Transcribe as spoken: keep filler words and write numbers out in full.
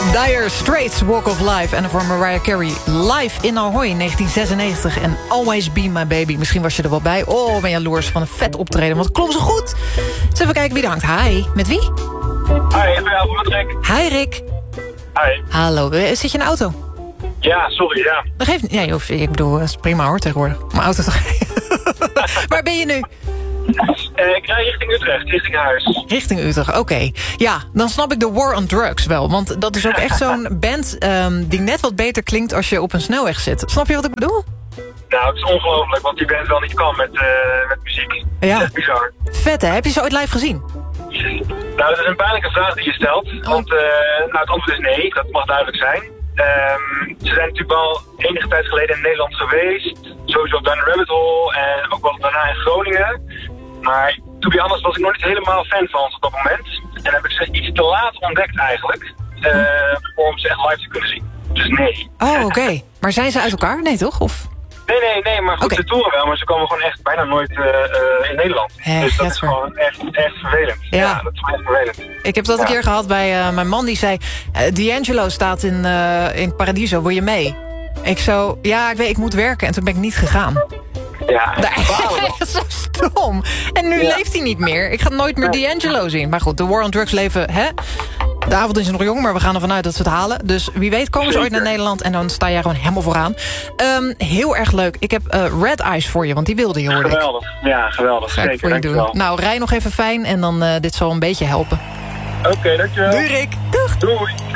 Dire Straits, Walk of Life. En voor Mariah Carey, live in Ahoy negentien zesennegentig. En Always Be My Baby. Misschien was je er wel bij. Oh, ben jaloers van een vet optreden, want het klonk zo goed. Eens even kijken wie er hangt. Hi, met wie? Hi, ik ben Albert met Rick. Hi, Rick. Hi. Hallo, zit je in de auto? Ja, sorry, ja. Dat geeft niet. Ja, joh, ik bedoel, dat is prima hoor, tegenwoordig. Mijn auto toch. Waar ben je nu? Uh, ik rij richting Utrecht, richting huis. Richting Utrecht, oké. Okay. Ja, dan snap ik de War on Drugs wel. Want dat is ook echt zo'n band um, die net wat beter klinkt als je op een snelweg zit. Snap je wat ik bedoel? Nou, het is ongelooflijk wat die band wel niet kan met, uh, met muziek. Ja. Dat is bizar. Vet, hè? Heb je ze ooit live gezien? Nou, dat is een pijnlijke vraag die je stelt. Oh. Want uh, nou, het antwoord is nee, dat mag duidelijk zijn. Um, ze zijn natuurlijk wel enige tijd geleden in Nederland geweest. Sowieso op Down the Rabbit Hole en ook wel daarna in Groningen. Maar to be honest was ik nog niet helemaal fan van ze op dat moment. En heb ik ze iets te laat ontdekt eigenlijk. Uh, om ze echt live te kunnen zien. Dus nee. Oh, oké. Okay. Maar zijn ze uit elkaar? Nee, toch? Of... Nee, nee, nee. Maar goed, okay. Ze toeren wel. Maar ze komen gewoon echt bijna nooit uh, uh, in Nederland. Hey, dus dat is is gewoon echt, echt vervelend. Ja. ja, dat is echt vervelend. Ik heb dat ja. een keer gehad bij uh, mijn man. Die zei, uh, D'Angelo staat in, uh, in Paradiso. Wil je mee? Ik zo, ja, ik weet, ik moet werken. En toen ben ik niet gegaan. Ja, dat is zo stom. En nu ja. leeft hij niet meer. Ik ga nooit meer D'Angelo zien. Maar goed, de War on Drugs leven, hè? De avond is nog jong, maar we gaan ervan uit dat ze het halen. Dus wie weet komen ze ooit naar Nederland en dan sta jij gewoon helemaal vooraan. Um, heel erg leuk. Ik heb uh, Red Eyes voor je, want die wilde je, hoorde ik. Geweldig. Ja, geweldig. Ga ik Zeker, voor je doen. wel. Nou, rij nog even fijn en dan uh, dit zal een beetje helpen. Oké, okay, dankjewel. Doei, Rick. Doeg. Doei.